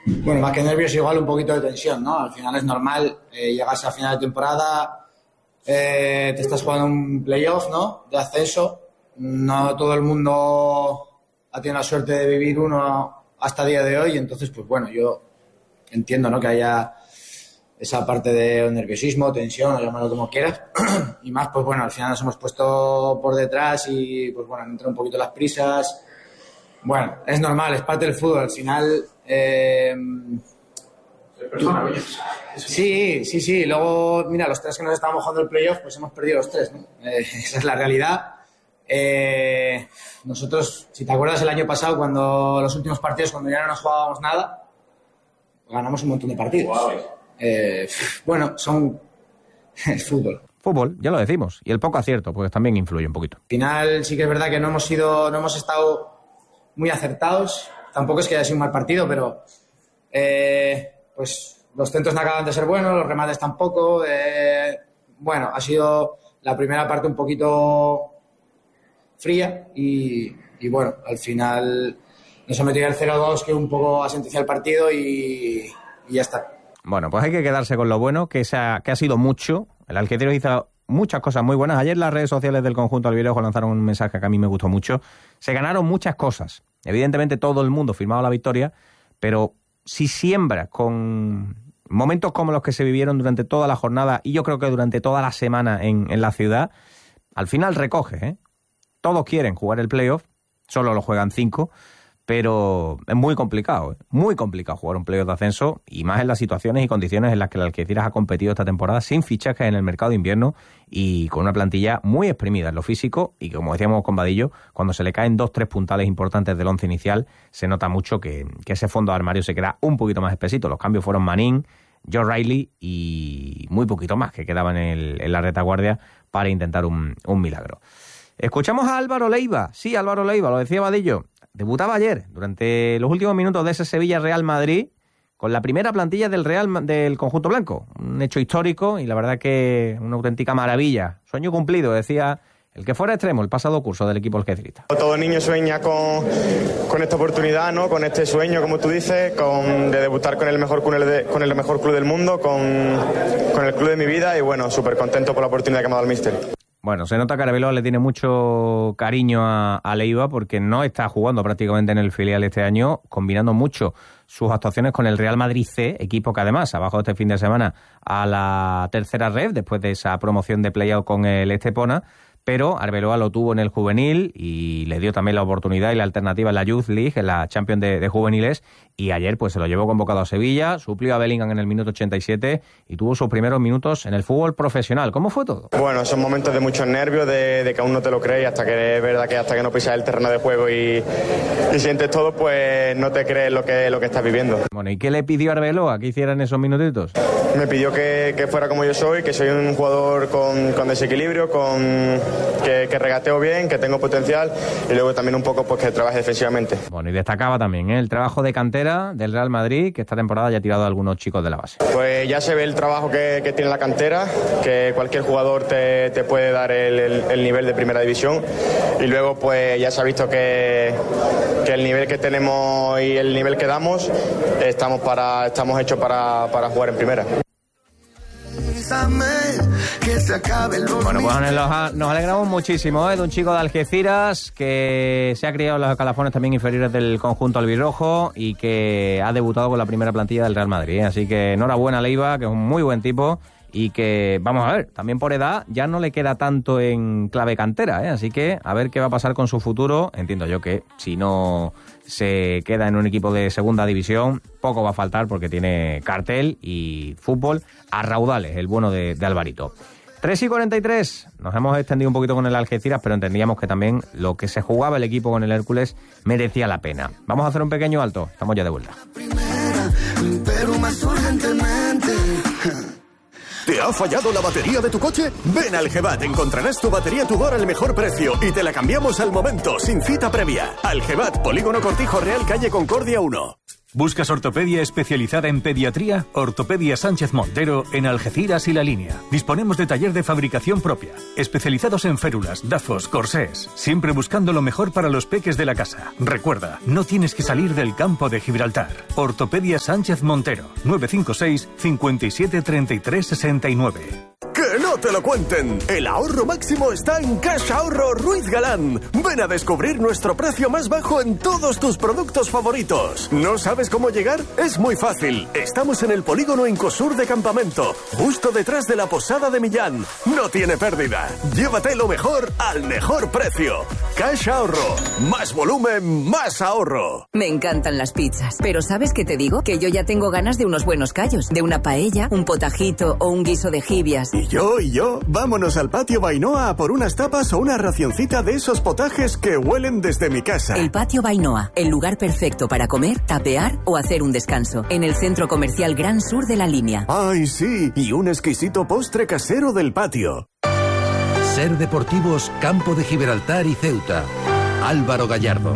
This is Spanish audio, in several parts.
Bueno, más que nervios, igual un poquito de tensión, ¿no? Al final es normal, llegas a final de temporada, te estás jugando un playoff, ¿no? De ascenso. No todo el mundo ha tenido la suerte de vivir uno hasta el día de hoy, entonces, pues bueno, yo entiendo, ¿no? Que haya esa parte de nerviosismo, tensión, llámalo como quieras, y más, pues bueno, al final nos hemos puesto por detrás y, pues bueno, han entrado un poquito las prisas. Bueno, es normal, es parte del fútbol, al final... Sí. Luego, mira, los 3 que nos estábamos jugando el playoff, pues hemos perdido los 3, ¿no? Esa es la realidad. Nosotros, si te acuerdas el año pasado, cuando los últimos partidos, cuando ya no nos jugábamos nada, ganamos un montón de partidos. Wow. Bueno, es fútbol. Fútbol, ya lo decimos. Y el poco acierto, pues también influye un poquito. Al final sí que es verdad que no hemos estado muy acertados. Tampoco es que haya sido un mal partido, pero pues los centros no acaban de ser buenos, los remates tampoco. Bueno, ha sido la primera parte un poquito fría y bueno, al final nos ha metido el 0-2 que un poco ha sentenciado el partido y ya está. Bueno, pues hay que quedarse con lo bueno, que ha sido mucho. El Algeciras hizo muchas cosas muy buenas. Ayer las redes sociales del conjunto albirrojo lanzaron un mensaje que a mí me gustó mucho. Se ganaron muchas cosas. Evidentemente todo el mundo firmaba la victoria, pero si siembra con momentos como los que se vivieron durante toda la jornada y yo creo que durante toda la semana en la ciudad, al final recoge, ¿eh? Todos quieren jugar el playoff, solo lo juegan 5, pero es muy complicado jugar un playoff de ascenso y más en las situaciones y condiciones en las que el Algeciras ha competido esta temporada sin fichajes en el mercado de invierno y con una plantilla muy exprimida en lo físico y como decíamos con Vadillo, cuando se le caen 2-3 puntales importantes del once inicial se nota mucho que ese fondo de armario se queda un poquito más espesito. Los cambios fueron Manín, Joe Riley y muy poquito más que quedaban en la retaguardia para intentar un milagro. Escuchamos a Álvaro Leiva. Sí, Álvaro Leiva, lo decía Vadillo. Debutaba ayer, durante los últimos minutos de ese Sevilla-Real Madrid, con la primera plantilla del conjunto blanco. Un hecho histórico y la verdad que una auténtica maravilla. Sueño cumplido, decía el que fuera extremo el pasado curso del equipo algecirista. Todo niño sueña con esta oportunidad, ¿no? Con este sueño, como tú dices, de debutar con el mejor club del mundo, con el club de mi vida y bueno, súper contento por la oportunidad que me ha dado el míster. Bueno, se nota que Arbeloa le tiene mucho cariño a Leiva porque no está jugando prácticamente en el filial este año, combinando mucho sus actuaciones con el Real Madrid C, equipo que además ha bajado este fin de semana a la tercera red después de esa promoción de play-out con el Estepona, pero Arbeloa lo tuvo en el juvenil y le dio también la oportunidad y la alternativa en la Youth League, en la Champions de juveniles, y ayer pues se lo llevó convocado a Sevilla, suplió a Bellingham en el minuto 87 y tuvo sus primeros minutos en el fútbol profesional. ¿Cómo fue todo? Bueno, son momentos de muchos nervios, de que aún no te lo crees, hasta que es verdad que hasta que no pisas el terreno de juego y sientes todo, pues no te crees lo que estás viviendo. Bueno, ¿y qué le pidió a Arbeloa que hiciera en esos minutitos? Me pidió que fuera como yo soy, que soy un jugador con desequilibrio, que regateo bien, que tengo potencial y luego también un poco pues que trabaje defensivamente. Bueno, y destacaba también el trabajo de cantera del Real Madrid, que esta temporada ya ha tirado a algunos chicos de la base. Pues ya se ve el trabajo que tiene la cantera, que cualquier jugador te puede dar el nivel de primera división y luego pues ya se ha visto que el nivel que tenemos y el nivel que damos estamos hechos para jugar en primera. Bueno, pues nos alegramos muchísimo de un chico de Algeciras que se ha criado en los escalafones también inferiores del conjunto albirrojo y que ha debutado con la primera plantilla del Real Madrid. Así que enhorabuena Leiva, que es un muy buen tipo y que, vamos a ver, también por edad ya no le queda tanto en clave cantera, ¿eh? Así que a ver qué va a pasar con su futuro. Entiendo yo que si no se queda en un equipo de segunda división, poco va a faltar porque tiene cartel y fútbol a raudales, el bueno de Alvarito. 3:43, nos hemos extendido un poquito con el Algeciras, pero entendíamos que también lo que se jugaba el equipo con el Hércules merecía la pena. Vamos a hacer un pequeño alto, estamos ya de vuelta. ¿Te ha fallado la batería de tu coche? Ven al Gevat, encontrarás tu batería Tudor al mejor precio y te la cambiamos al momento, sin cita previa. Al Gevat, Polígono Cortijo Real, calle Concordia 1. ¿Buscas ortopedia especializada en pediatría? Ortopedia Sánchez Montero en Algeciras y La Línea. Disponemos de taller de fabricación propia, especializados en férulas, dafos, corsés, siempre buscando lo mejor para los peques de la casa. Recuerda, no tienes que salir del campo de Gibraltar. Ortopedia Sánchez Montero, 956 57 33 69. ¡Que no te lo cuenten! El ahorro máximo está en Cash Ahorro Ruiz Galán. Ven a descubrir nuestro precio más bajo en todos tus productos favoritos. ¿No sabes cómo llegar? Es muy fácil. Estamos en el polígono Incosur de Campamento, justo detrás de la Posada de Millán. No tiene pérdida. Llévate lo mejor al mejor precio. Cash Ahorro. Más volumen, más ahorro. Me encantan las pizzas, pero ¿sabes qué te digo? Que yo ya tengo ganas de unos buenos callos, de una paella, un potajito o un guiso de jibias. Y yo, vámonos al patio Bainoa a por unas tapas o una racioncita de esos potajes que huelen desde mi casa. El patio Bainoa, el lugar perfecto para comer, tapear o hacer un descanso. En el centro comercial Gran Sur de La Línea. ¡Ay, sí! Y un exquisito postre casero del patio. Ser Deportivos Campo de Gibraltar y Ceuta. Álvaro Gallardo.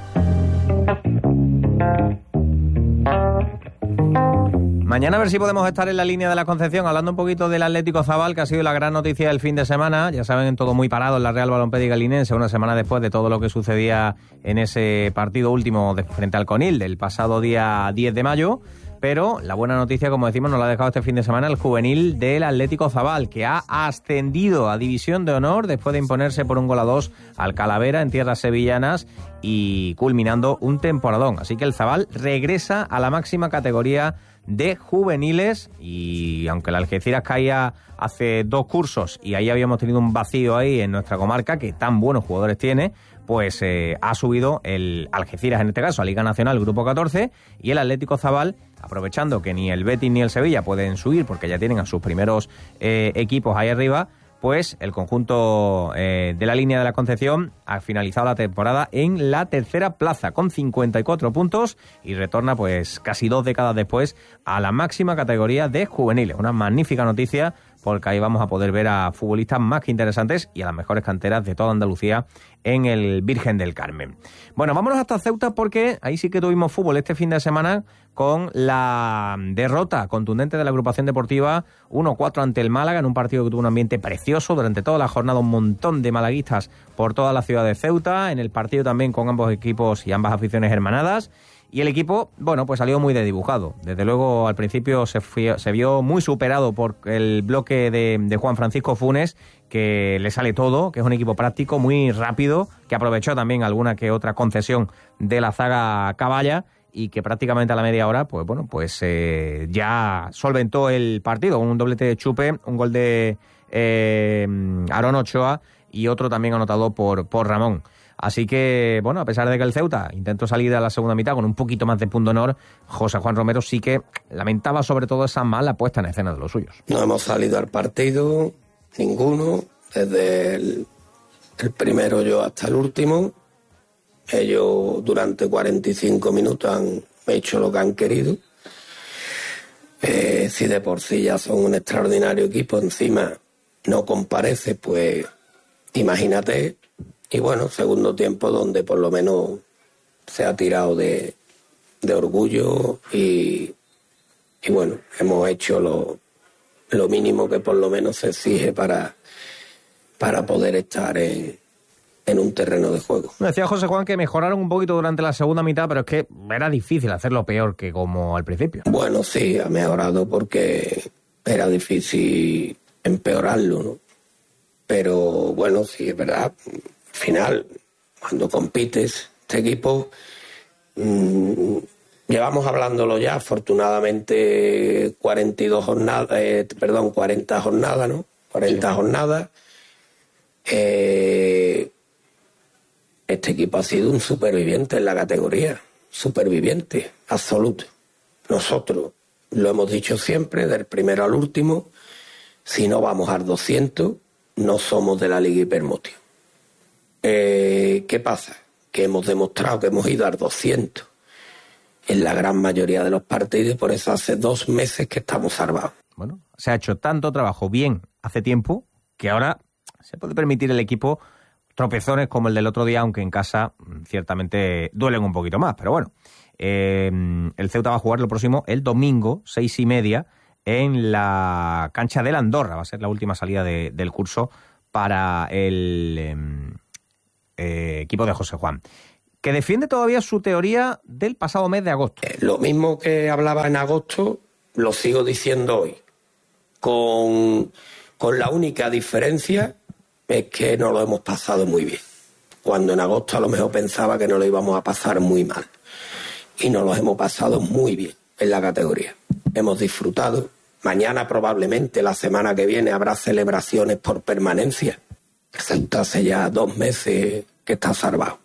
Mañana a ver si podemos estar en la línea de la Concepción hablando un poquito del Atlético Zabal, que ha sido la gran noticia del fin de semana. Ya saben, todo muy parado en la Real Balompédica Linense, una semana después de todo lo que sucedía en ese partido último frente al Conil del pasado día 10 de mayo. Pero la buena noticia, como decimos, nos la ha dejado este fin de semana el juvenil del Atlético Zabal, que ha ascendido a División de Honor después de imponerse por 1-2 al Calavera en tierras sevillanas y culminando un temporadón. Así que el Zabal regresa a la máxima categoría de juveniles y aunque el Algeciras caía hace 2 cursos y ahí habíamos tenido un vacío ahí en nuestra comarca que tan buenos jugadores tiene, pues ha subido el Algeciras en este caso a Liga Nacional Grupo 14 y el Atlético Zabal, aprovechando que ni el Betis ni el Sevilla pueden subir porque ya tienen a sus primeros equipos ahí arriba, pues el conjunto de la línea de la Concepción ha finalizado la temporada en la tercera plaza con 54 puntos y retorna pues casi 2 décadas después a la máxima categoría de juveniles. Una magnífica noticia porque ahí vamos a poder ver a futbolistas más que interesantes y a las mejores canteras de toda Andalucía en el Virgen del Carmen. Bueno, vámonos hasta Ceuta porque ahí sí que tuvimos fútbol este fin de semana con la derrota contundente de la agrupación deportiva 1-4 ante el Málaga en un partido que tuvo un ambiente precioso durante toda la jornada, un montón de malaguistas por toda la ciudad de Ceuta, en el partido también con ambos equipos y ambas aficiones hermanadas. Y el equipo, bueno, pues salió muy desdibujado. Desde luego, al principio se vio muy superado por el bloque de Juan Francisco Funes, que le sale todo, que es un equipo práctico, muy rápido, que aprovechó también alguna que otra concesión de la zaga caballa y que prácticamente a la media hora, pues bueno, pues ya solventó el partido con un doblete de Chupe, un gol de Aarón Ochoa y otro también anotado por Ramón. Así que, bueno, a pesar de que el Ceuta intentó salir a la segunda mitad con un poquito más de punto honor, José Juan Romero sí que lamentaba sobre todo esa mala puesta en escena de los suyos. No hemos salido al partido, ninguno, desde el primero yo hasta el último. Ellos durante 45 minutos han hecho lo que han querido. Si de por sí ya son un extraordinario equipo, encima no comparece, pues imagínate. Y bueno, segundo tiempo donde por lo menos se ha tirado de orgullo y bueno, hemos hecho lo mínimo que por lo menos se exige para poder estar en un terreno de juego. Decía José Juan que mejoraron un poquito durante la segunda mitad, pero es que era difícil hacerlo peor que como al principio. Bueno, sí, ha mejorado porque era difícil empeorarlo, ¿no? Pero bueno, sí, es verdad. Al final, cuando compites, este equipo, llevamos hablándolo ya, afortunadamente 40 jornadas, ¿no? 40 sí. Jornadas. Este equipo ha sido un superviviente en la categoría, superviviente absoluto. Nosotros lo hemos dicho siempre, del primero al último, si no vamos al 200, no somos de la Liga Hipermotion. ¿Qué pasa? Que hemos demostrado que hemos ido al 200 en la gran mayoría de los partidos y por eso hace 2 meses que estamos salvados. Bueno, se ha hecho tanto trabajo bien hace tiempo que ahora se puede permitir el equipo tropezones como el del otro día, aunque en casa ciertamente duelen un poquito más, pero bueno. El Ceuta va a jugar lo próximo el domingo, 6:30, en la cancha del Andorra. Va a ser la última salida del curso para el equipo de José Juan, que defiende todavía su teoría del pasado mes de agosto. Lo mismo que hablaba en agosto, lo sigo diciendo hoy, con la única diferencia es que no lo hemos pasado muy bien. Cuando en agosto a lo mejor pensaba que no lo íbamos a pasar muy mal. Y nos lo hemos pasado muy bien en la categoría. Hemos disfrutado. Mañana probablemente, la semana que viene, habrá celebraciones por permanencia. El Ceuta hace ya 2 meses que está salvado.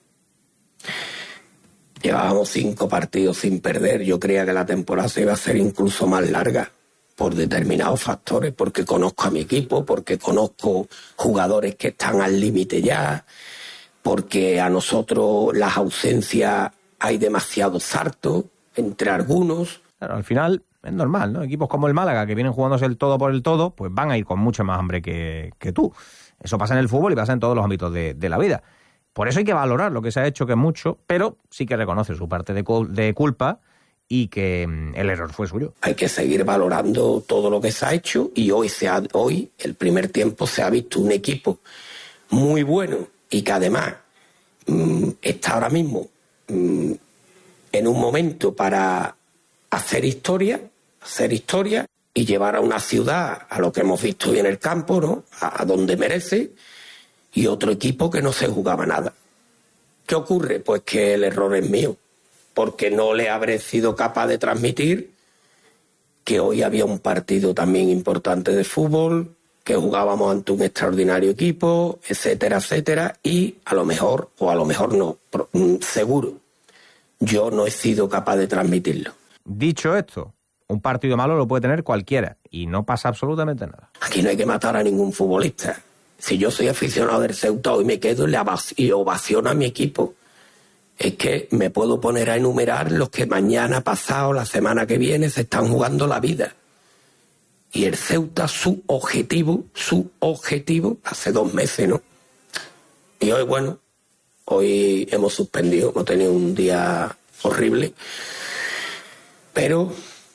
Llevábamos 5 partidos sin perder. Yo creía que la temporada se iba a hacer incluso más larga por determinados factores, porque conozco a mi equipo, porque conozco jugadores que están al límite ya, porque a nosotros las ausencias hay demasiado sarto entre algunos. Claro, al final es normal, ¿no? Equipos como el Málaga, que vienen jugándose el todo por el todo, pues van a ir con mucha más hambre que tú. Eso pasa en el fútbol y pasa en todos los ámbitos de la vida. Por eso hay que valorar lo que se ha hecho, que es mucho, pero sí que reconoce su parte de culpa y que el error fue suyo. Hay que seguir valorando todo lo que se ha hecho y hoy, el primer tiempo, se ha visto un equipo muy bueno y que además está ahora mismo en un momento para hacer historia y llevar a una ciudad a lo que hemos visto hoy en el campo, ¿no? A donde merece, y otro equipo que no se jugaba nada. ¿Qué ocurre? Pues que el error es mío, porque no le habré sido capaz de transmitir que hoy había un partido también importante de fútbol, que jugábamos ante un extraordinario equipo, etcétera, etcétera, y a lo mejor, o a lo mejor no, seguro, yo no he sido capaz de transmitirlo. Dicho esto, un partido malo lo puede tener cualquiera y no pasa absolutamente nada. Aquí no hay que matar a ningún futbolista. Si yo soy aficionado del Ceuta, hoy me quedo y ovaciono a mi equipo. Es que me puedo poner a enumerar los que mañana, pasado, la semana que viene se están jugando la vida. Y el Ceuta, su objetivo, hace 2 meses, ¿no? Y hoy, bueno, hoy hemos suspendido, hemos tenido un día horrible, pero,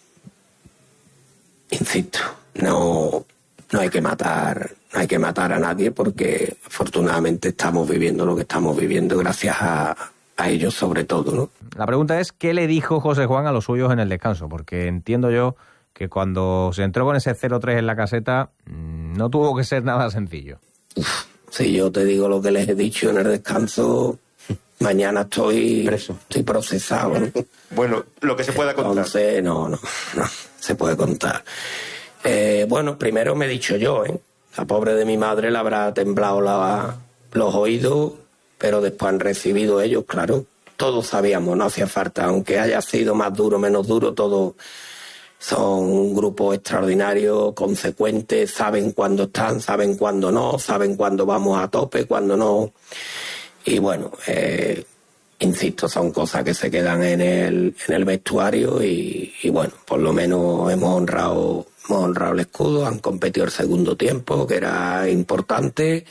insisto, no hay que matar a nadie, porque afortunadamente estamos viviendo lo que estamos viviendo gracias a ellos sobre todo, ¿no? La pregunta es, ¿qué le dijo José Juan a los suyos en el descanso? Porque entiendo yo que cuando se entró con ese 0-3 en la caseta, no tuvo que ser nada sencillo. Si yo te digo lo que les he dicho en el descanso, mañana estoy procesado, ¿no? Bueno, lo que se pueda contar. Entonces, no se puede contar. Bueno, primero me he dicho yo, la pobre de mi madre le habrá temblado los oídos, pero después han recibido ellos, claro. Todos sabíamos, no hacía falta, aunque haya sido más duro, menos duro, todos son un grupo extraordinario, consecuente, saben cuándo están, saben cuándo no, saben cuándo vamos a tope, cuándo no. Y bueno, insisto, son cosas que se quedan en el vestuario y bueno, por lo menos hemos honrado el escudo, han competido el segundo tiempo, que era importante,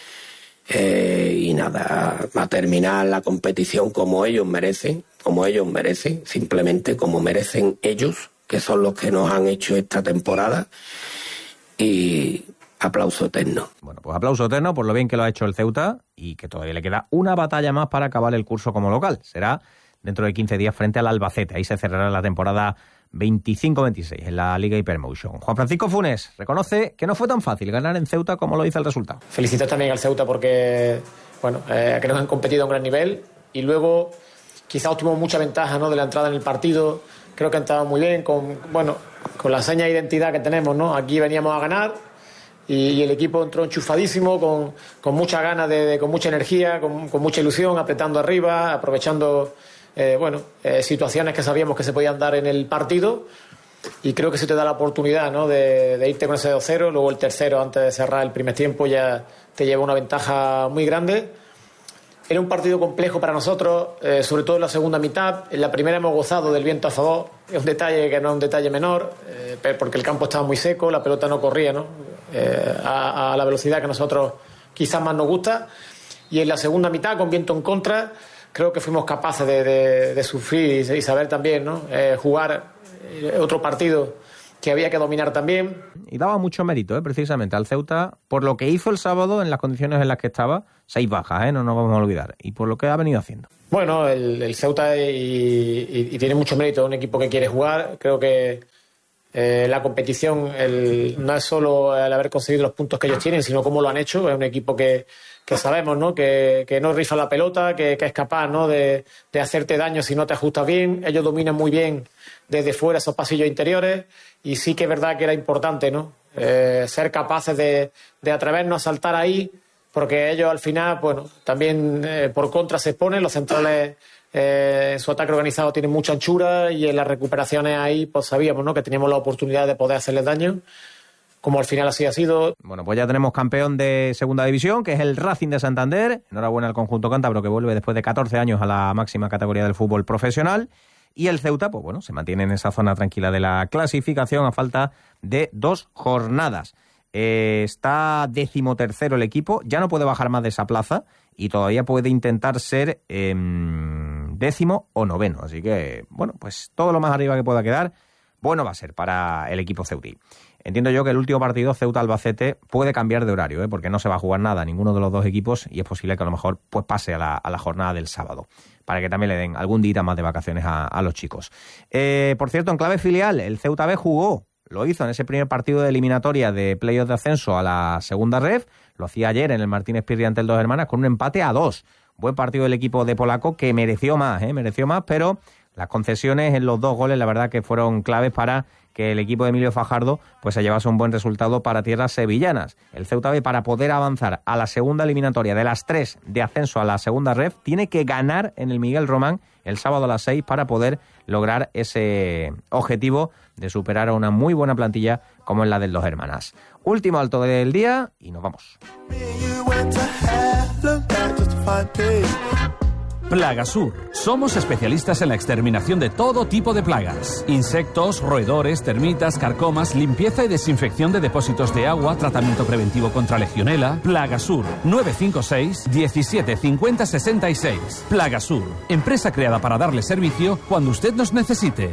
y nada, va a terminar la competición como ellos merecen, simplemente como merecen ellos, que son los que nos han hecho esta temporada, y aplauso eterno. Bueno, pues aplauso eterno por lo bien que lo ha hecho el Ceuta y que todavía le queda una batalla más para acabar el curso como local. Será dentro de 15 días frente al Albacete. Ahí se cerrará la temporada 25-26 en la Liga Hypermotion. Juan Francisco Funes reconoce que no fue tan fácil ganar en Ceuta como lo dice el resultado. Felicitar también al Ceuta porque, bueno, que nos han competido a un gran nivel y luego quizás tuvimos mucha ventaja, ¿no?, de la entrada en el partido. Creo que han estado muy bien con la seña de identidad que tenemos, ¿no? Aquí veníamos a ganar y el equipo entró enchufadísimo, con muchas ganas, con mucha energía, con mucha ilusión, apretando arriba, aprovechando situaciones que sabíamos que se podían dar en el partido, y creo que se te da la oportunidad, ¿no?, de irte con ese 2-0, luego el tercero antes de cerrar el primer tiempo ya te lleva una ventaja muy grande. Era un partido complejo para nosotros, sobre todo en la segunda mitad. En la primera hemos gozado del viento a favor, es un detalle que no es un detalle menor, porque el campo estaba muy seco, la pelota no corría, ¿no?, a la velocidad que a nosotros quizás más nos gusta. Y en la segunda mitad, con viento en contra, creo que fuimos capaces de sufrir y saber también, ¿no? Jugar otro partido que había que dominar también. Y daba mucho mérito, precisamente, al Ceuta, por lo que hizo el sábado en las condiciones en las que estaba, 6 bajas, no nos vamos a olvidar, y por lo que ha venido haciendo. Bueno, el Ceuta y tiene mucho mérito, un equipo que quiere jugar. Creo que la competición no es solo el haber conseguido los puntos que ellos tienen, sino cómo lo han hecho. Es un equipo que sabemos, ¿no? Que no rifa la pelota, que es capaz, ¿no? de hacerte daño si no te ajustas bien. Ellos dominan muy bien desde fuera esos pasillos interiores, y sí que es verdad que era importante, ¿no? Ser capaces de atrevernos a saltar ahí, porque ellos al final, bueno, también por contra se exponen. Los centrales en su ataque organizado tienen mucha anchura, y en las recuperaciones ahí pues sabíamos, ¿no? Que teníamos la oportunidad de poder hacerles daño, como al final así ha sido. Bueno, pues ya tenemos campeón de segunda división, que es el Racing de Santander. Enhorabuena al conjunto cántabro, que vuelve después de 14 años a la máxima categoría del fútbol profesional. Y el Ceuta, pues bueno, se mantiene en esa zona tranquila de la clasificación a falta de 2 jornadas. Está 13º el equipo, ya no puede bajar más de esa plaza y todavía puede intentar ser 10º o 9º. Así que, bueno, pues todo lo más arriba que pueda quedar, bueno va a ser para el equipo ceutí. Entiendo yo que el último partido, Ceuta-Albacete, puede cambiar de horario, porque no se va a jugar nada ninguno de los dos equipos, y es posible que a lo mejor pues pase a la jornada del sábado, para que también le den algún día más de vacaciones a los chicos. Por cierto, en clave filial, el Ceuta B lo hizo en ese primer partido de eliminatoria de playoff de ascenso a la segunda ref. Lo hacía ayer en el Martínez Pirri ante el Dos Hermanas con un empate a 2. Buen partido del equipo de Polaco, que mereció más, pero las concesiones en los 2 goles, la verdad que fueron claves para que el equipo de Emilio Fajardo pues se llevase un buen resultado para tierras sevillanas. El Ceuta B, para poder avanzar a la segunda eliminatoria de las 3 de ascenso a la segunda ref, tiene que ganar en el Miguel Román el sábado a las 6 para poder lograr ese objetivo de superar a una muy buena plantilla como es la del Dos Hermanas. Último alto del día y nos vamos. Plagasur. Somos especialistas en la exterminación de todo tipo de plagas. Insectos, roedores, termitas, carcomas, limpieza y desinfección de depósitos de agua, tratamiento preventivo contra legionela. Plagasur. 956 17 50 66. Plagasur. Empresa creada para darle servicio cuando usted nos necesite.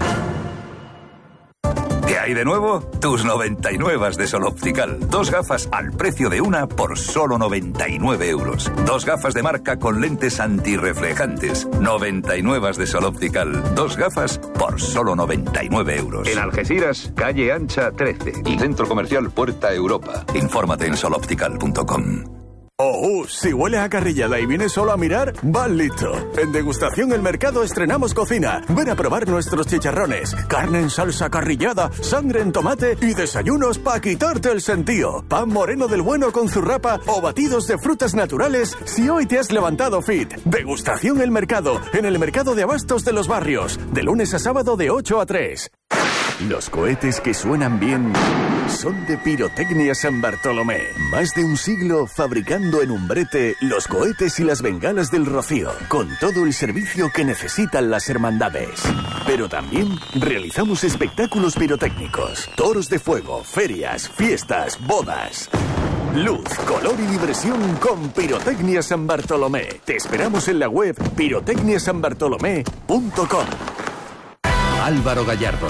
¿Qué hay de nuevo? Tus 99 de Sol Optical. 2 gafas al precio de una por solo 99 euros. 2 gafas de marca con lentes antirreflejantes. 99 de Sol Optical. 2 gafas por solo 99 euros. En Algeciras, calle Ancha 13. Y Centro Comercial Puerta Europa. Infórmate en soloptical.com. Si hueles a carrillada y vienes solo a mirar, vas listo. En Degustación El Mercado estrenamos cocina. Ven a probar nuestros chicharrones, carne en salsa carrillada, sangre en tomate y desayunos para quitarte el sentido. Pan moreno del bueno con zurrapa o batidos de frutas naturales si hoy te has levantado fit. Degustación El Mercado, en el Mercado de Abastos de los Barrios, de lunes a sábado de 8 a 3. Los cohetes que suenan bien son de Pirotecnia San Bartolomé. Más de un siglo fabricando en Umbrete los cohetes y las bengalas del Rocío, con todo el servicio que necesitan las hermandades. Pero también realizamos espectáculos pirotécnicos, toros de fuego, ferias, fiestas, bodas. Luz, color y diversión con Pirotecnia San Bartolomé. Te esperamos en la web pirotecniasanbartolomé.com. Álvaro Gallardo.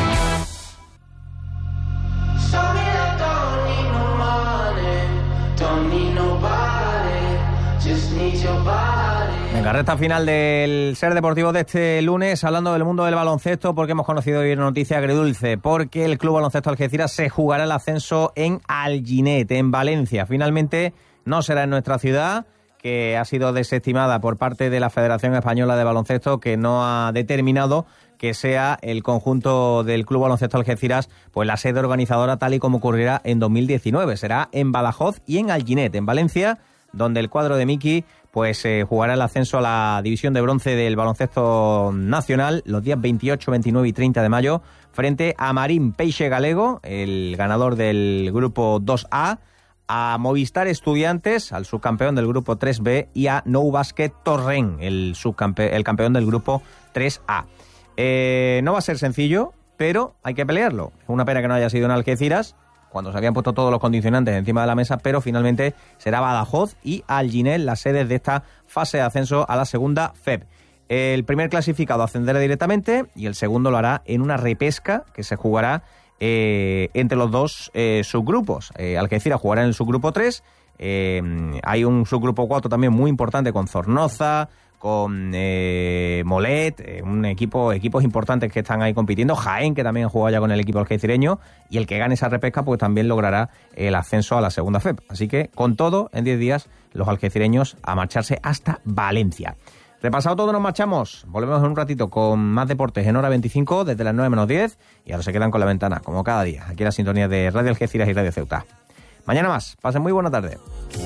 Venga, recta final del Ser Deportivo de este lunes, hablando del mundo del baloncesto, porque hemos conocido hoy una noticia agridulce, porque el Club Baloncesto Algeciras se jugará el ascenso en Alginet, en Valencia. Finalmente no será en nuestra ciudad, que ha sido desestimada por parte de la Federación Española de Baloncesto, que no ha determinado que sea el conjunto del Club Baloncesto Algeciras pues la sede organizadora, tal y como ocurrirá en 2019. Será en Badajoz y en Alginet, en Valencia, donde el cuadro de Miki pues jugará el ascenso a la división de bronce del baloncesto nacional los días 28, 29 y 30 de mayo frente a Marín Peixe Galego, el ganador del grupo 2A, a Movistar Estudiantes, al subcampeón del grupo 3B, y a Nou Basket Torrent, el campeón del grupo 3A. No va a ser sencillo, pero hay que pelearlo. Es una pena que no haya sido en Algeciras, cuando se habían puesto todos los condicionantes encima de la mesa, pero finalmente será Badajoz y Alginel las sedes de esta fase de ascenso a la segunda FEB. El primer clasificado ascenderá directamente y el segundo lo hará en una repesca que se jugará entre los dos subgrupos. Algeciras jugará en el subgrupo 3, hay un subgrupo 4 también muy importante con Zornoza, con Molet, equipos importantes que están ahí compitiendo, Jaén, que también juega ya con el equipo algecireño, y el que gane esa repesca pues también logrará el ascenso a la segunda FEB. Así que con todo, en 10 días los algecireños a marcharse hasta Valencia. Repasado todo, nos marchamos. Volvemos en un ratito con más deportes en hora 25 desde las 9 menos 10 y ahora se quedan con la ventana, como cada día, aquí en la sintonía de Radio Algeciras y Radio Ceuta. Mañana más. Pasen muy buena tarde.